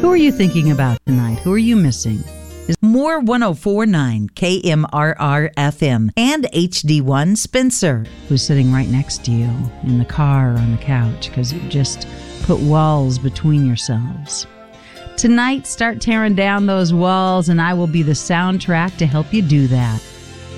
Who are you thinking about tonight? Who are you missing? Is more 104.9 KMRR FM and HD1 Spencer, who's sitting right next to you in the car or on the couch because you just put walls between yourselves. Tonight, start tearing down those walls, and I will be the soundtrack to help you do that.